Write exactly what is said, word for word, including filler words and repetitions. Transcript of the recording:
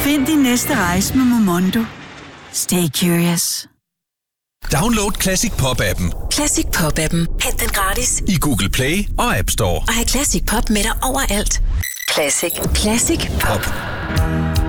Find din næste rejse med Momondo. Stay curious. Download Classic Pop-appen. Classic Pop-appen. Hent den gratis i Google Play og App Store. Og have Classic Pop med dig overalt. Classic. Classic Pop.